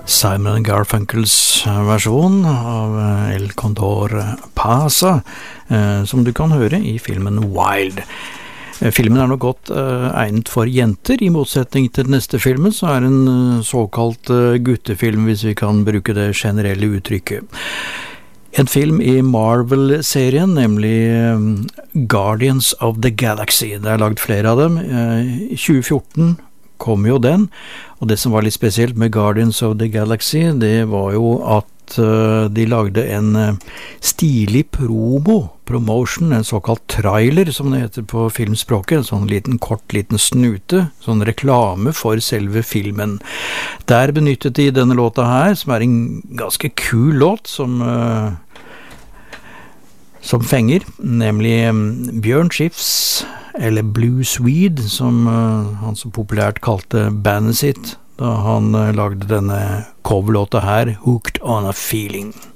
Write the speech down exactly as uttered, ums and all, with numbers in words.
Simon Garfunkels versjon av El Condor Pasa, som du kan høre i filmen Wild. Filmen er nok godt egnet for jenter, i motsetning til den neste filmen, så er en såkalt guttefilm, hvis vi kan bruke det generelle uttrykket. En film i Marvel-serien, nemlig Guardians of the Galaxy. Det er lagd flere av dem. I tjue fjorten kom jo den, og det som var litt spesielt med Guardians of the Galaxy, det var jo at uh, de lagde en uh, stilig promo, promotion, en såkalt trailer, som det heter på filmspråket, en sånn liten, kort, liten snute, sånn reklame for selve filmen. Der benyttet de denne låta her, som er en ganske kul låt, som... Uh, som fenger, nemlig um, Bjørn Skifs, eller Blue Swede, som uh, han så populært kalte bandet sitt, da han uh, lagde denne coverlåta her, Hooked on a Feeling.